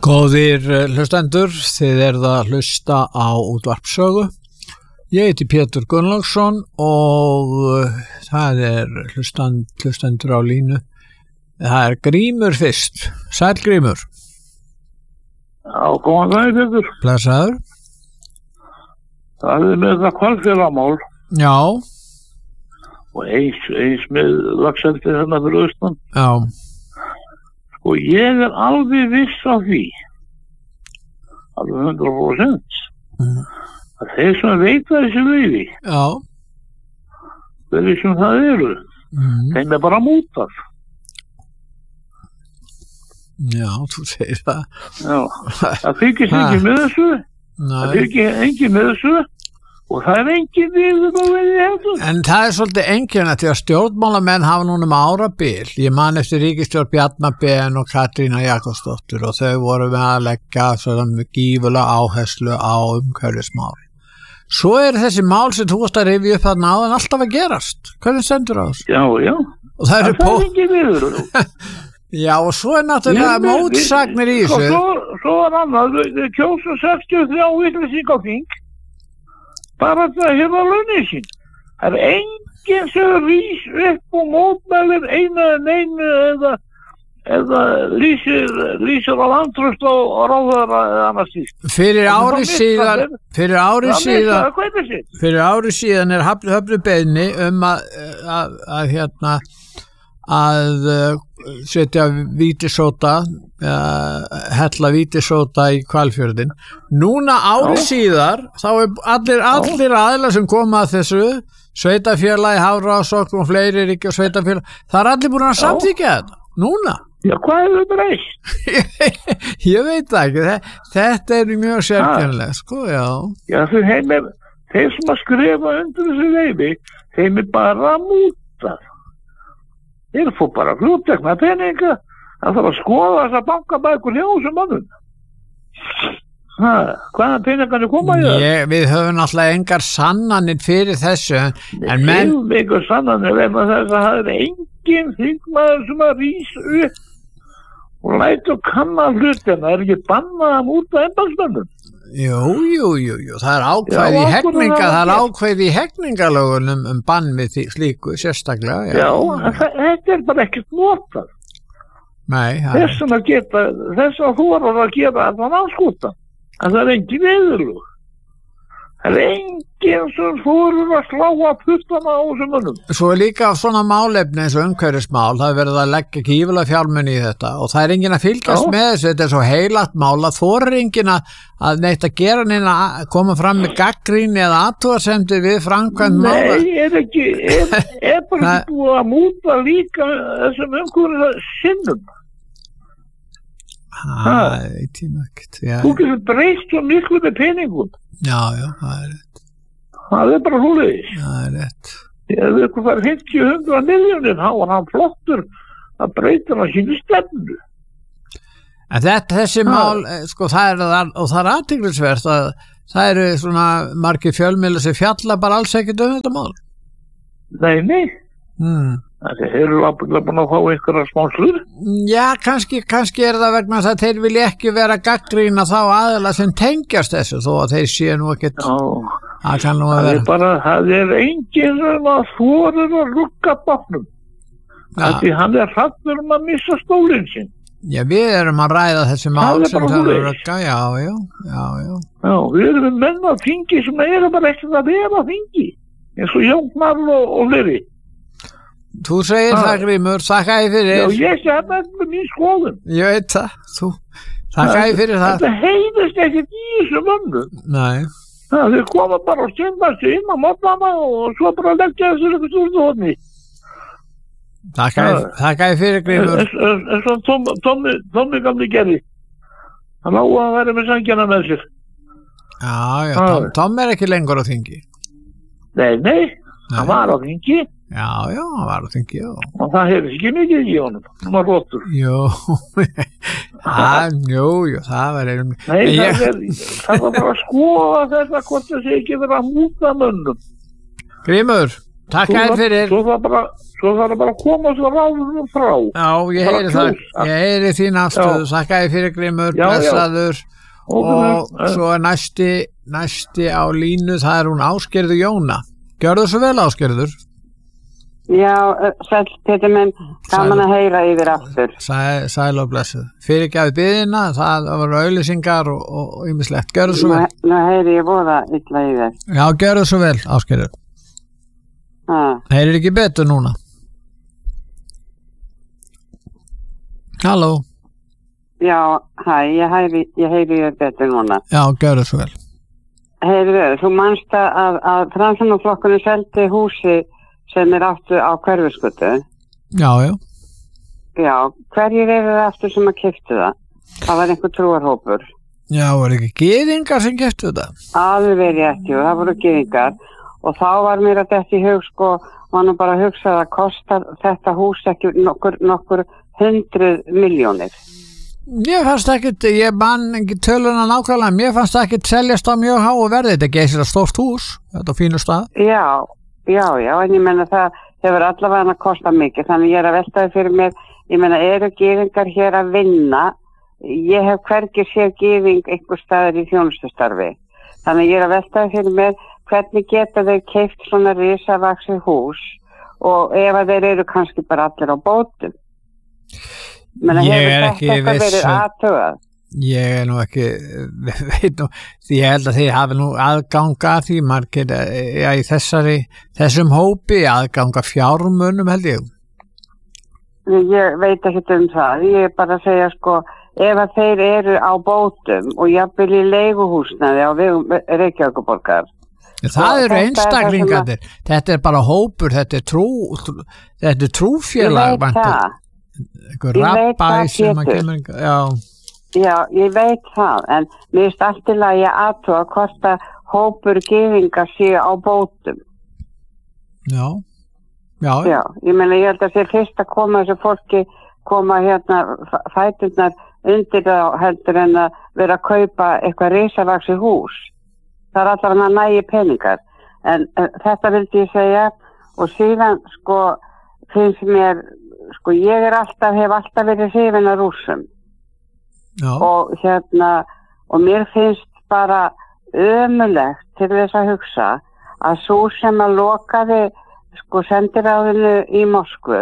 Góðir hlustendur, þið eruð að hlusta á útvarpssögu. Ég heiti Pétur Gunnlaugsson og það hlustendur á línu. Það Grímur fyrst. Sæll Grímur. Já, góðan dag, Pétur. Blessaður. Það með það Hvalfjarðarmál. Já. Og eins með Laxeldi hérna fyrir austan. Já. Og ég alveg viss á því, alveg 100%, að þeir sem veita þessi veiði, þeir sem það eru, þeim bara mútað. Já, þú segir það. Já, það fylgist engin með þessu, það fylgir engin með þessu, og það engin viður á veiði heldur. En það svolítið einkennilegt því að stjórnmálamenn hafa núna árabil. Ég man eftir ríkisstjórn Bjarna Ben og Katrína Jakobsdóttur og þau voru með að leggja svona gífurlega áherslu á umhverfismál. Svo þessi mál sem þú varst að rifja upp þarna áðan alltaf að gerast. Hvernig stendur á þessu? Já. Og það engin viður. Já, og svo náttúrulega mótsagnir í þessu. Svo annað, við kjósum 63 vitleysingaþing. Bara það hefur launin sín. Það enginn sem rís upp og mótmælir einu eða lýsir á vantraust á ráðherra eða annars slíkt. Fyrir ári síðan hafnu beiðni að setja vítisóta hella vítisóta í Hvalfjörðin. Núna ári síðar þá allir aðilar sem koma að þessu sveitarfélagi, Hafrannsókn og fleiri ríki og sveitarfélagi, það allir búin að samþykkja þetta núna. Já, hvað það breyst? Ég veit það ekki, þetta mjög sérkennilegt, sko, já. Já, þeir sem að skrifa undir þessu veiði, þeim bara mútað. Þeir fór bara fljóttekna peninga, það þarf að skoða þess að bankabækur hjá þessum mannum. Hvaða peningarnir koma í það? Við höfum náttúrulega engar sannanir fyrir þessu. Við höfum engar sannanir vegna þess að það engin þingmaður sem að rís upp og lætur kanna hlutina. Það ekki bannað að múta embættismönnum. Jú, það ákveði í hegningalögunum bann við slíku sérstaklega. Já, þetta bara ekkert notað. Nei. Þess að þú voru að gera allan áskúta. En það engin viðurlög. Það engin sem fóru að slá að puttana á þessum mönnum. Svo líka af svona málefni eins og umhverfismál, það verið að leggja gífurlega fjármuni í þetta og það engin að fylgjast með þessu, þetta svo heilagt mál að þorir engin að neitt að gera neina að koma fram með gagnrýni eða athugasemdir við framkvæmd mála. Nei, bara ekki búið að múta líka þessum umhverfis sinnum. Það veit ég náttúrulega, já. Þú getur breyst svo miklu með peningum. Já, það rétt. Það bara húliðis. Það rétt. Ef ykkur fær 50-100 milljónir, þá var hann flottur að breyta hann sínu stefnu. En þessi mál, sko, það athyglisvert að það svona margir fjölmiðlar sem fjalla bara alls ekkert þetta mál. Nei. Þeir eru ábyggilega búin að fá einhverja smásluður. Já, kannski það vegna að þeir vilja ekki vera gagnrýna þá aðila sem tengjast þessu þó að þeir séu nú ekkert. Það kann nú að vera. Það enginn sem að þorir að rugga bátnum. Því hann hræddur að missa stólinn sinn. Já, við erum að ræða þessi mál sem það rugga, já. Já, við erum menn á þingi sem bara ekkert að vera á þingi. Eins og Jónknar og fleiri. Þú segir það, Grímur, þakka ég fyrir. Já, ég sé þetta með mín skoðun. Ég veit það, þakka ég fyrir það. Þetta heyrist ekkert í þessu mönnu. Nei. Þeir koma bara og stjönda sig inn á mótnana og svo bara leggja þessu eitthvað stjórnu hodni. Þakka ég fyrir, Grímur. En svo Tommi gamli gerði. Hann á að vera með sangjana með sér. Já, Tom ekki lengur á þingi. Nei, hann var á þingi. Já, hann var á þingi, já. Og það hefði ekki mikið í honum. Hann var róttur. Jú, það var einum. Nei, það var bara að skoða þetta hvort þessi ekki verið að múta mönnum. Grímur, Takk fyrir. Svo þarf það bara að koma svo ráðum frá. Já, ég heyri það. Ég heyri þín afstöðu. Takk fyrir Grímur, blessaður. Og svo næsti á línu, það hún Ásgerður Jóna. Gjörðu svo vel, Ásgerður. Já, sæll, Pétur minn, gaman að heyra yfir aftur. Sæl og blessuð. Fyrirgefið biðina, það voru auglýsingar og ýmislegt. Gjörðu svo vel. Nú heyri ég voða illa í þér. Já, gjörðu svo vel, Ásgerður. Heyrir ekki betur núna? Halló? Já, ég heyri ég betur núna. Já, gjörðu svo vel. Heyrðu, þú manst að Framsóknarflokkurinn seldi húsi sem áttu á Hverfisgötu. Já. Já, hverjir það aftur sem að keyptu það? Það var einhver trúarhópur. Já, voru ekki gyðingar sem keyptu þetta? Alveg rétt, jú, það voru gyðingar. Og þá var mér að þetta í hug, var nú bara að hugsa að kostar þetta hús ekki nokkur 100 milljónir. Mér fannst ég man ekki töluna nákvæmlega, mér fannst ekki seljast á mjög háu verði, þetta geysir að stórt hús, þetta á fínu stað. Já, en ég menna það hefur allavega að kosta mikið, þannig ég að veltaði fyrir mér, ég menna eru gyðingar hér að vinna, ég hef hvergi séð gyðing einhver staðar í þjónustustarfi, þannig ég að veltaði fyrir mér, hvernig geta þeir keypt svona risavaxið hús og ef að þeir eru kannski bara allir á bótum. Ég er ekki viss. Ég nú ekki veit nú, því ég held að þeir hafi nú aðganga því margir í þessum hópi aðganga fjármunum held ég. Ég veit ekki það, ég er bara að segja ef að þeir eru á bótum og jafnvel í leiguhúsnaði á vegum Reykjavíkurborgar. Það eru einstaklingarnir, þetta er bara hópur, þetta er trúfélag. Ég veit það. Einhver rabbi sem að kemur. Já, ég veit það, en mér finnst allt í lagi að athuga hvort að hópur gyðinga séu á bótum. Já, ég meina ég held að sé fyrst að koma þessu fólki koma fæturnar undir þá heldur en að vera að kaupa eitthvað risavaxið hús. Það er allavega nægi peningar. En þetta vildi ég segja og síðan finnst mér ég hef alltaf verið hrifin af Rússum. Og og mér finnst bara ömurlegt til þess að hugsa að sú sem að lokaði sendiráðinu í Moskvu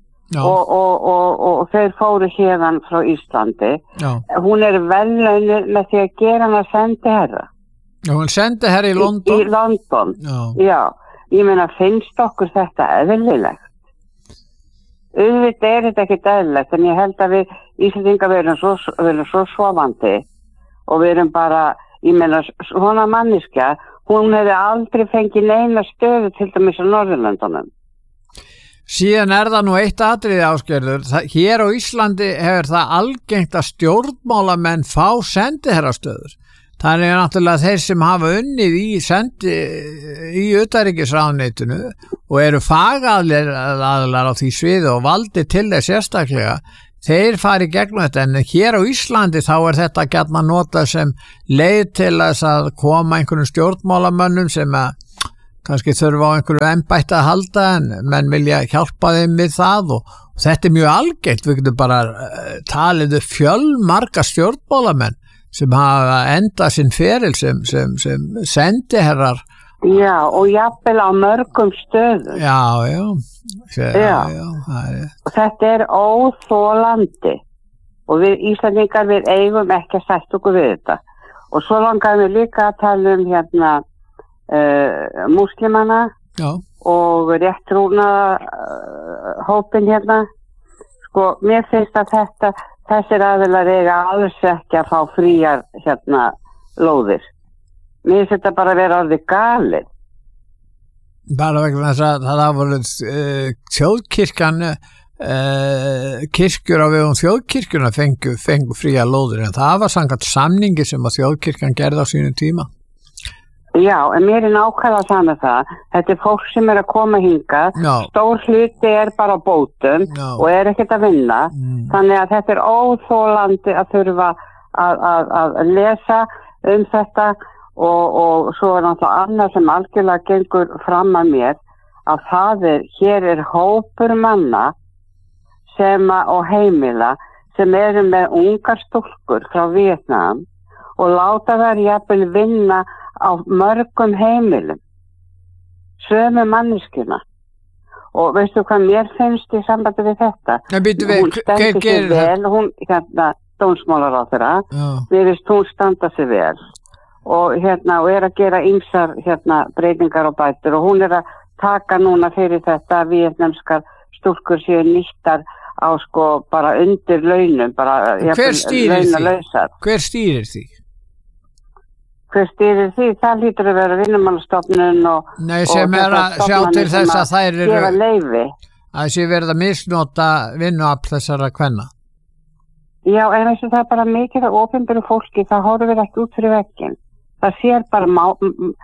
og þeir fóru hérðan frá Íslandi. Hún er velunir með því að gera hana sendiherra. Já, hún sendiherra í London. Í London. Já, ég meina finnst okkur þetta eðlilegt. Auðvitað er þetta ekkert eðlilegt en ég held að við Íslendingar verum svo sofandi og við erum bara, ég meina svona manneskja, hún hefði aldrei fengið neina stöðu til dæmis á Norðurlöndunum. Síðan er það nú eitt atriði Ásgerður, hér á Íslandi hefur það algengt að stjórnmálamenn fá sendiherrastöður. Það er náttúrulega þeir sem hafa unnið í utanríkisráðuneytinu og eru fagaðilar á því sviði og valdi til þess sérstaklega, þeir fari gegnum þetta en hér á Íslandi þá er þetta gjarnan notað sem leið til þess að koma einhverjum stjórnmálamönnum sem að kannski þurfa á einhverju embætti að halda en menn vilja hjálpa þeim við það og þetta er mjög algengt, við getum bara talið fjölmarga stjórnmálamenn sem hafa endað sinn feril sem sendiherrar. Já, og jafnvel á mörgum stöðum. Já. Og þetta er óþolandi og við Íslandingar við eigum ekki að sætta okkur við þetta. Og svo langaðum við líka að tala um múslimana og réttrúnaða hópin mér finnst að þessir aðilar eiga alls ekki að fá fríar lóðir. Mér finnst þetta bara að vera orðið galið. Bara vegna þess að það voru þjóðkirkjan kirkjur á vegum þjóðkirkjuna fengu fríar lóðir en það var samkvæmt samningi sem að þjóðkirkjan gerði á sínum tíma. Já, en mér er nákvæmlega saman það. Þetta er fólk sem er að koma hingað. Stór hluti er bara á bótum og er ekkert að vinna. Þannig að þetta er óþolandi að þurfa að lesa þetta og svo er náttúrulega annað sem algjörlega gengur fram að mér að hér hópur manna og heimila sem eru með ungar stúlkur frá Víetnam og láta þær jafnvel vinna á mörgum heimilum, sömu manneskjuna. Og veistu hvað mér finnst í sambandi við þetta? Hún stendur sig vel, hún, dómsmálaráðherra, mér finnst hún standa sig vel og og að gera ýmsar breytingar og bætur og hún að taka núna fyrir þetta að víetnamskar stúlkur séu nýttar á sko bara undir launum, bara Hver stýrir því? Hver stýrir því? Það hlýtur að vera Vinnumálastofnun og Nei, sem að sjá til þess að þær gefa leyfi. Að sé verið að misnota vinnuafl þessara kvenna. Já, en það er bara mikið af opinberu fólki, það horfir ekki út fyrir vegginn. Það sér bara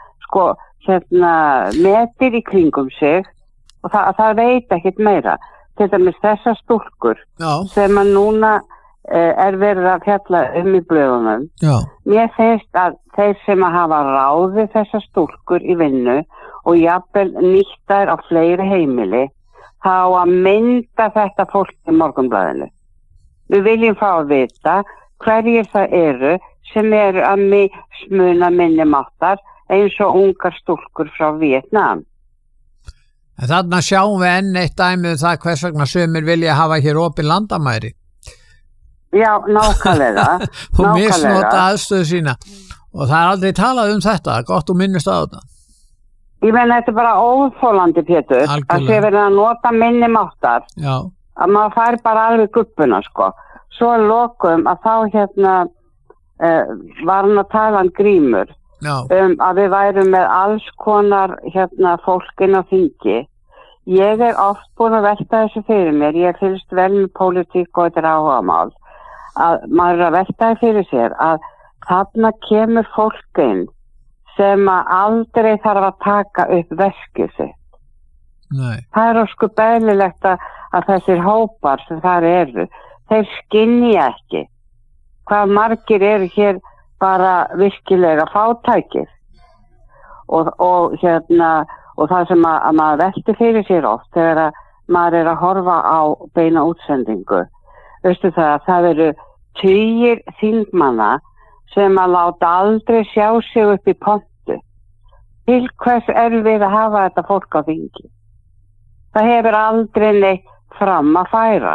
metir í kringum sig og það veit ekkert meira. Til dæmis þessar stúlkur sem að núna verið að fjalla í blöðunum. Mér finnst að þeir sem að hafa ráðið þessar stúlkur í vinnu og jafnvel nýttar á fleiri heimili, þá að mynda þetta fólk í Morgunblaðinu. Við viljum fá að vita hverjir það eru sem eru að mismuna minnumáttar eins og ungar stúlkur frá Víetnam. En þarna sjáum við enn eitt dæmi það hvers vegna sumir vilja hafa hér opin landamæri. Já, nákvæmlega. Og misnota aðstöðu sína. Og það aldrei talað þetta, gott og minnist á þetta. Ég meina þetta bara óþolandi, Pétur. Algjörlega. Að sé verið að nota minnumáttar. Já. Að maður fær bara alveg gubbuna, sko. Svo lokum að þá var hann að tala Grímur. Að við værum með alls konar fólkin á þingi. Ég oft búin að velta þessu fyrir mér, ég fylgst vel með pólitík og þetta áhugamál, að maður að velta fyrir sér að þarna kemur fólkin sem að aldrei þarf að taka upp veskið sitt. Nei. Það sko beðlilegt að þessir hópar sem þar eru, þeir skynja ekki hvað margir eru hér bara virkilega fátækir og það sem að maður velti fyrir sér oft þegar að maður að horfa á beina útsendingu, veistu það eru tugir þingmanna sem að láta aldrei sjá sig upp í pontu. Til hvers við að hafa þetta fólk á þingi? Það hefur aldrei neitt fram að færa.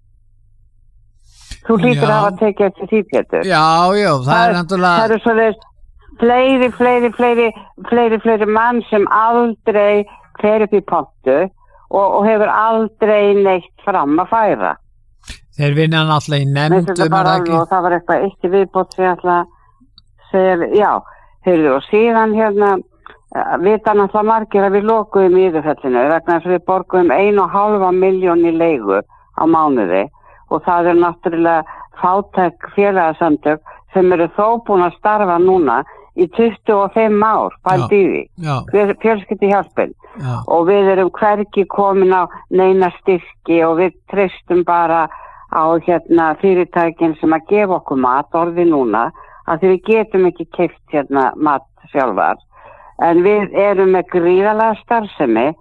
Þú hlýtur að hafa tekið eftir því, Pétur. Já, það náttúrulega... Það fleiri mann sem aldrei fer upp í pontu og hefur aldrei neitt fram að færa. Þeir vinna náttúrulega í nefndum, ekki? Og það var eitthvað eitt í viðbót sem ég ætla að segja, og síðan vita náttúrulega margir að við lokuðum í Iðufellinu vegna þess að við borguðum 1,5 milljón í leigu á mánuði. Og það náttúrulega fátæk félagasamtök sem eru þó búin að starfa núna í 25 ár, pælt í því, fjölskylduhjálpin. Og við erum hvergi komin á neina styrki og við treystum bara á fyrirtækin sem að gefa okkur mat, orði núna, að því við getum ekki keypt mat sjálfar. En við erum með gríðarlega starfsemi